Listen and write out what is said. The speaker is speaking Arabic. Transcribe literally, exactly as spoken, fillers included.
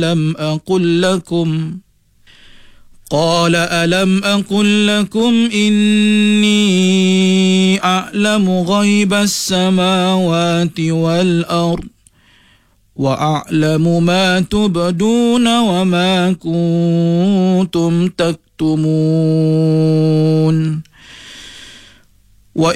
ألم أقل لكم قال ألم أقل لكم إني أعلم غيب السماوات والأرض وأعلم ما تبدون وما كنتم تكتمون